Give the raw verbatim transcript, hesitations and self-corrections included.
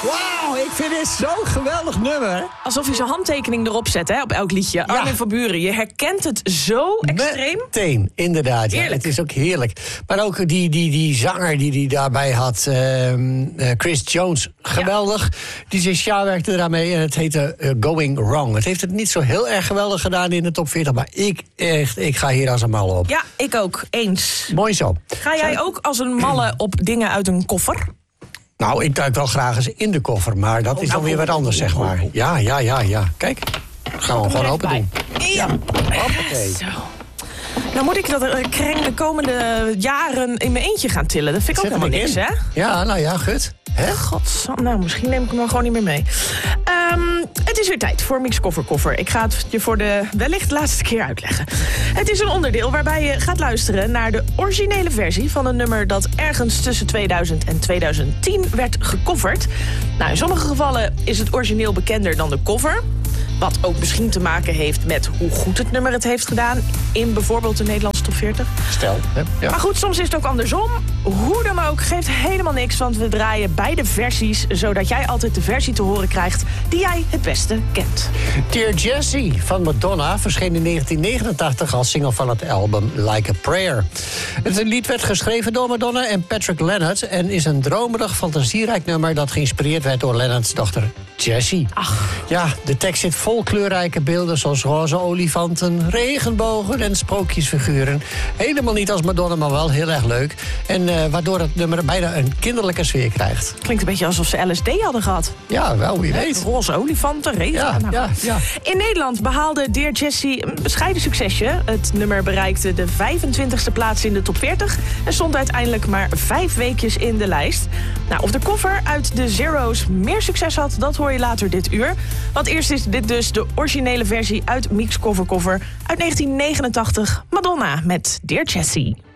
Wauw, ik vind dit zo'n geweldig nummer. Alsof je zo'n handtekening erop zet, hè, op elk liedje. Armin van Buuren, je herkent het zo extreem. Meteen, inderdaad. Ja, het is ook heerlijk. Maar ook die, die, die zanger die hij daarbij had, uh, uh, Chris Jones, geweldig. Ja. D J Sja werkte eraan mee en het heette uh, Going Wrong. Het heeft het niet zo heel erg geweldig gedaan in de top veertig, maar ik, echt, ik ga hier als een malle op. Ja, ik ook. Eens. Mooi zo. Ga jij ook als een malle op dingen uit een koffer? Nou, ik duik wel graag eens in de koffer, maar dat is dan weer wat anders, zeg maar. Ja, ja, ja, ja. Kijk, gaan we hem gewoon open doen. Ja. Hoppakee. Zo. Nou moet ik dat uh, kreng de komende jaren in mijn eentje gaan tillen. Dat vind ik ook helemaal niks, hè? Ja, nou ja, gut. Hè? Godzam, nou, misschien neem ik hem dan gewoon niet meer mee. Um, het is weer tijd voor Mix Koffer Koffer. Ik ga het je voor de wellicht laatste keer uitleggen. Het is een onderdeel waarbij je gaat luisteren naar de originele versie van een nummer dat ergens tussen tweeduizend en tweeduizend tien werd gecoverd. Nou, in sommige gevallen is het origineel bekender dan de cover. Wat ook misschien te maken heeft met hoe goed het nummer het heeft gedaan in bijvoorbeeld de Nederlandse top veertig. Stel, hè? Ja. Maar goed, soms is het ook andersom. Hoe dan ook, geeft helemaal niks, want we draaien beide versies, zodat jij altijd de versie te horen krijgt die jij het beste kent. Dear Jessie van Madonna verscheen in negentien negenentachtig als single van het album Like a Prayer. Het lied werd geschreven door Madonna en Patrick Leonard en is een dromerig, fantasierijk nummer dat geïnspireerd werd door Leonards dochter Jessie. Ach. Ja, de tekst zit vol kleurrijke beelden zoals roze olifanten, regenbogen en sprookjesfiguren. Helemaal niet als Madonna, maar wel heel erg leuk. En uh, waardoor het nummer bijna een kinderlijke sfeer krijgt. Klinkt een beetje alsof ze L S D hadden gehad. Ja, wel, wie weet. Roze olifanten, regen. Ja, nou, ja, ja. In Nederland behaalde Dear Jessie een bescheiden succesje. Het nummer bereikte de vijfentwintigste plaats in de top veertig... en stond uiteindelijk maar vijf weekjes in de lijst. Nou, of de cover uit de Zero's meer succes had, dat hoor je later dit uur. Want eerst is dit dus de originele versie uit Mix Cover Cover uit negentien negenentachtig. Madonna met Dear Jessie.